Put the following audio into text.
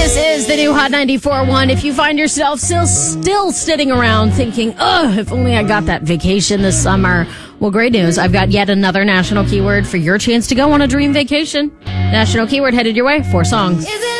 This is the new Hot 94.1. If you find yourself still sitting around thinking, if only I got that vacation this summer. Well, great news. I've got yet another national keyword for your chance to go on a dream vacation. National keyword headed your way. 4 songs. Is it